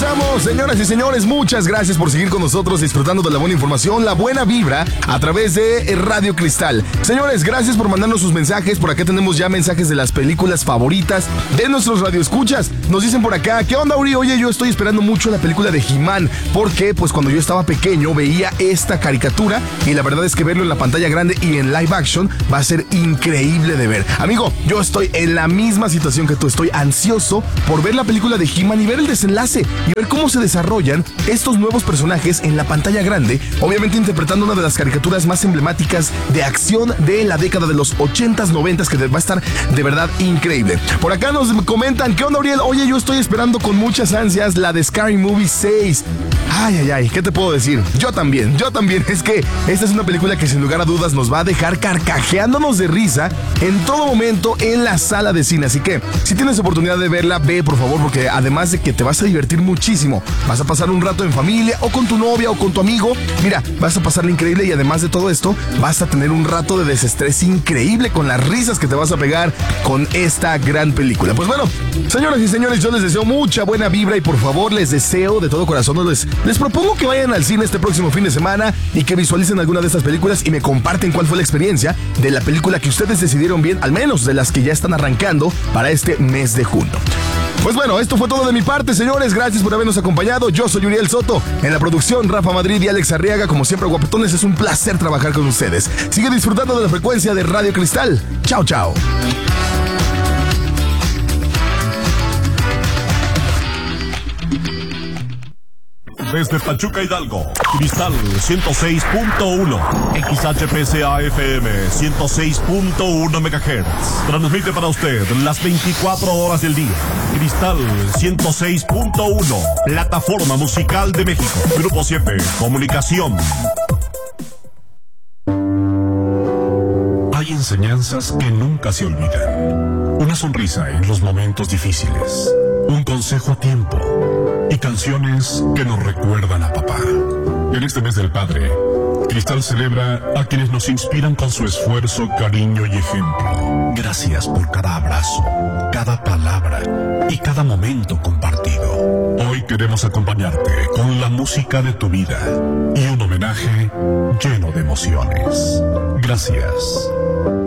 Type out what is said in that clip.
Regresamos, señoras y señores, muchas gracias por seguir con nosotros disfrutando de la buena información, la buena vibra a través de Radio Cristal. Señores, gracias por mandarnos sus mensajes. Por acá tenemos ya mensajes de las películas favoritas de nuestros radioescuchas. Nos dicen por acá, ¿qué onda, Uri? Oye, yo estoy esperando mucho la película de He-Man, porque pues cuando yo estaba pequeño veía esta caricatura y la verdad es que verlo en la pantalla grande y en live action va a ser increíble de ver. Amigo, yo estoy en la misma situación que tú, estoy ansioso por ver la película de He-Man y ver el desenlace y ver cómo se desarrollan estos nuevos personajes en la pantalla grande, obviamente interpretando una de las caricaturas más emblemáticas de acción de la década de los 80s, 90s, que va a estar de verdad increíble. Por acá nos comentan, ¿qué onda, Uriel? Oye, yo estoy esperando con muchas ansias la de Scary Movie 6. Ay, ¿qué te puedo decir? Yo también, es que esta es una película que sin lugar a dudas nos va a dejar carcajeándonos de risa en todo momento en la sala de cine, así que si tienes oportunidad de verla, ve por favor, porque además de que te vas a divertir muchísimo, vas a pasar un rato en familia o con tu novia o con tu amigo, mira, vas a pasarla increíble y además de todo esto, vas a tener un rato de desestrés increíble con las risas que te vas a pegar con esta gran película. Pues bueno, señoras y señores, yo les deseo mucha buena vibra y por favor les deseo de todo corazón, les propongo que vayan al cine este próximo fin de semana y que visualicen alguna de estas películas y me comparten cuál fue la experiencia de la película que ustedes decidieron bien, al menos de las que ya están arrancando para este mes de junio. Pues bueno, esto fue todo de mi parte, señores. Gracias por habernos acompañado. Yo soy Uriel Soto. En la producción, Rafa Madrid y Alex Arriaga. Como siempre, guapetones, es un placer trabajar con ustedes. Sigue disfrutando de la frecuencia de Radio Cristal. Chao, chao. Desde Pachuca, Hidalgo, Cristal 106.1, XHPCA FM 106.1 MHz. Transmite para usted las 24 horas del día. Cristal 106.1, plataforma musical de México. Grupo 7, comunicación. Hay enseñanzas que nunca se olvidan. Una sonrisa en los momentos difíciles. Un consejo a tiempo. Y canciones que nos recuerdan a papá. En este mes del padre, Cristal celebra a quienes nos inspiran con su esfuerzo, cariño y ejemplo. Gracias por cada abrazo, cada palabra y cada momento compartido. Hoy queremos acompañarte con la música de tu vida y un homenaje lleno de emociones. Gracias.